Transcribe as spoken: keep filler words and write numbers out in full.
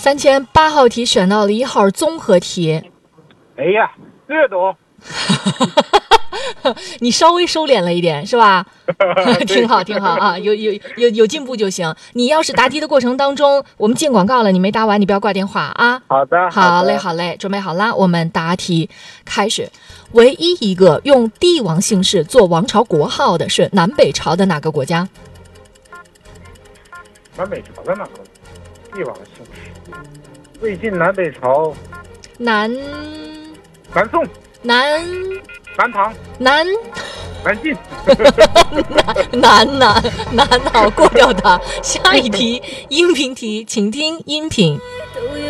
三千八号题选到了一号综合题。 哎呀，这懂。 你稍微收敛了一点是吧？挺好挺好啊，有有有有进步就行。你要是答题的过程当中我们进广告了，你没答完你不要挂电话啊。 好的， 好嘞好嘞，准备好了，我们答题开始。唯一一个用帝王姓氏做王朝国号的是南北朝的哪个国家？ 南北朝的哪个帝王姓氏？魏晋南北朝。 南南宋。 南南唐。 南南晋。 难难难好，过掉它。下一题音频题，请听音频。